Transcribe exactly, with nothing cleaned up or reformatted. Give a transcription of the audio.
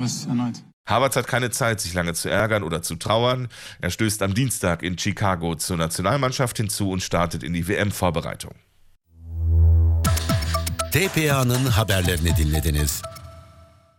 Was erneut. Havertz hat keine Zeit, sich lange zu ärgern oder zu trauern. Er stößt am Dienstag in Chicago zur Nationalmannschaft hinzu und startet in die W M-Vorbereitung. T P A'nın haberlerini dinlediniz.